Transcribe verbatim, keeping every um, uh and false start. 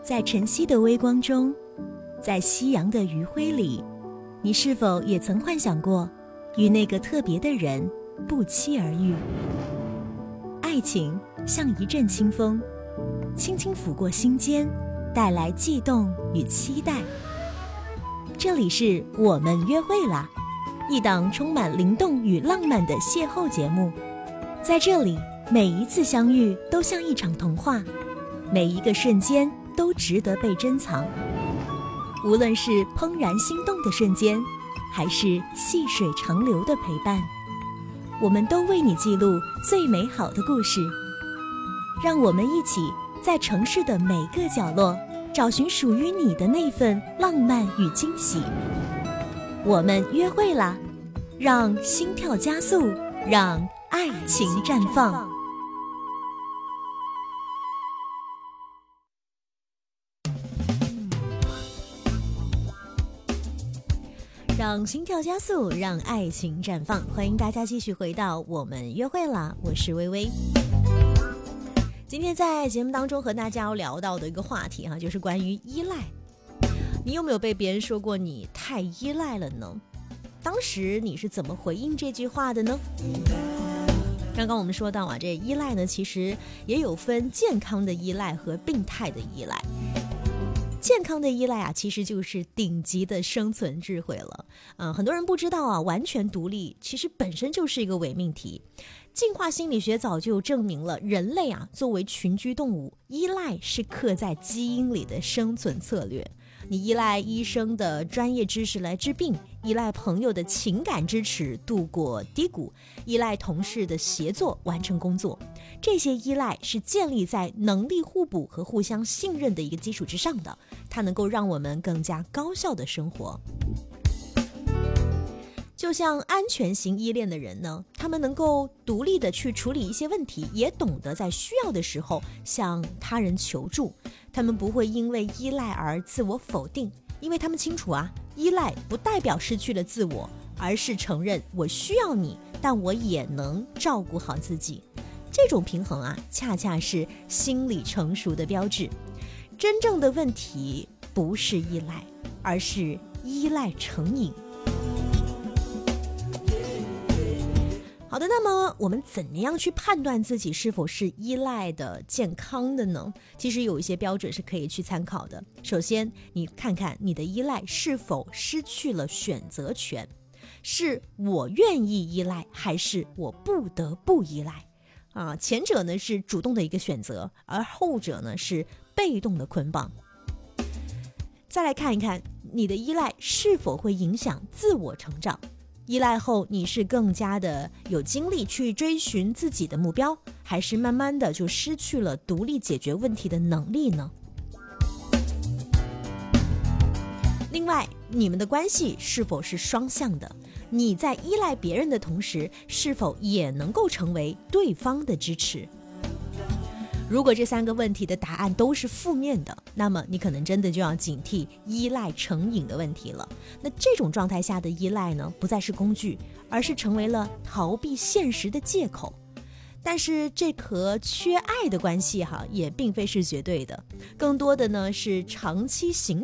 在晨曦的微光中，在夕阳的余晖里，你是否也曾幻想过与那个特别的人不期而遇？爱情像一阵清风，轻轻拂过心间，带来悸动与期待。这里是我们约会啦，一档充满灵动与浪漫的邂逅节目。在这里，每一次相遇都像一场童话，每一个瞬间都值得被珍藏。无论是怦然心动的瞬间，还是细水长流的陪伴，我们都为你记录最美好的故事。让我们一起在城市的每个角落找寻属于你的那份浪漫与惊喜。我们约会啦，让心跳加速，让爱情绽放。让心跳加速，让爱情绽放。欢迎大家继续回到我们约会啦，我是微微。今天在节目当中和大家要聊到的一个话题哈，就是关于依赖。你有没有被别人说过你太依赖了呢？当时你是怎么回应这句话的呢？刚刚我们说到啊，这依赖呢，其实也有分健康的依赖和病态的依赖。健康的依赖啊，其实就是顶级的生存智慧了。嗯、呃，很多人不知道啊，完全独立其实本身就是一个伪命题。进化心理学早就证明了，人类啊作为群居动物，依赖是刻在基因里的生存策略。你依赖医生的专业知识来治病，依赖朋友的情感支持度过低谷，依赖同事的协作完成工作。这些依赖是建立在能力互补和互相信任的一个基础之上的，它能够让我们更加高效的生活。就像安全型依恋的人呢，他们能够独立的去处理一些问题，也懂得在需要的时候向他人求助。他们不会因为依赖而自我否定，因为他们清楚啊，依赖不代表失去了自我，而是承认我需要你，但我也能照顾好自己。这种平衡啊，恰恰是心理成熟的标志。真正的问题不是依赖，而是依赖成瘾。好的，那么我们怎么样去判断自己是否是依赖的健康的呢？其实有一些标准是可以去参考的。首先，你看看你的依赖是否失去了选择权，是我愿意依赖，还是我不得不依赖啊？前者呢是主动的一个选择，而后者呢是被动的捆绑。再来看一看你的依赖是否会影响自我成长。依赖后，你是更加的有精力去追寻自己的目标，还是慢慢的就失去了独立解决问题的能力呢？另外，你们的关系是否是双向的？你在依赖别人的同时，是否也能够成为对方的支持？如果这三个问题的答案都是负面的，那么你可能真的就要警惕依赖成瘾的问题了。那这种状态下的依赖呢，不再是工具，而是成为了逃避现实的借口。但是这和缺爱的关系哈，也并非是绝对的，更多的呢是长期行